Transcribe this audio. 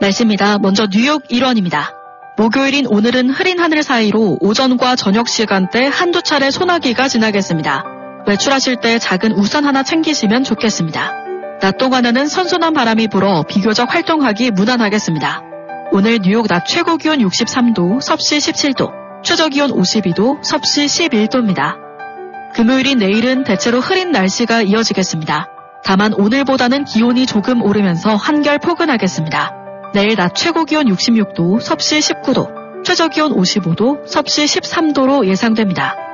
날씨입니다. 먼저 뉴욕 일원입니다. 목요일인 오늘은 흐린 하늘 사이로 오전과 저녁 시간대 한두 차례 소나기가 지나겠습니다. 외출하실 때 작은 우산 하나 챙기시면 좋겠습니다. 낮 동안에는 선선한 바람이 불어 비교적 활동하기 무난하겠습니다. 오늘 뉴욕 낮 최고 기온 63도, 섭씨 17도, 최저 기온 52도, 섭씨 11도입니다. 금요일인 내일은 대체로 흐린 날씨가 이어지겠습니다. 다만 오늘보다는 기온이 조금 오르면서 한결 포근하겠습니다. 내일 낮 최고 기온 66도, 섭씨 19도, 최저 기온 55도, 섭씨 13도로 예상됩니다.